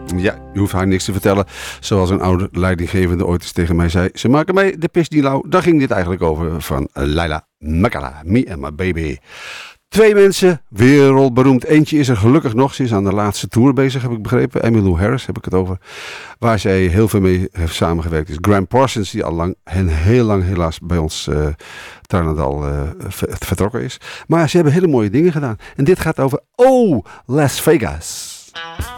Ja, je hoeft haar niks te vertellen. Zoals een oude leidinggevende ooit eens tegen mij zei. Ze maken mij de pis niet lauw. Daar ging dit eigenlijk over van Laila Makala. Me and my baby. 2 mensen, wereldberoemd. Eentje is er gelukkig nog. Ze is aan de laatste tour bezig, heb ik begrepen. Emmylou Harris heb ik het over. Waar zij heel veel mee heeft samengewerkt is Graham Parsons, die al lang en heel lang helaas bij ons Tarnadal vertrokken is. Maar ze hebben hele mooie dingen gedaan. En dit gaat over Las Vegas.